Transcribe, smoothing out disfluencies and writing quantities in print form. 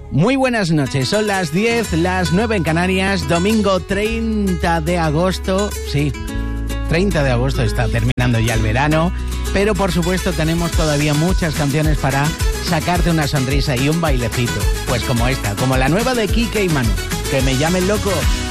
Muy buenas noches, son las 10, las 9 en Canarias, domingo 30 de agosto, sí, 30 de agosto está terminando ya el verano, pero por supuesto tenemos todavía muchas canciones para sacarte una sonrisa y un bailecito, pues como esta, como la nueva de Quique y Manu, Que me llamen loco.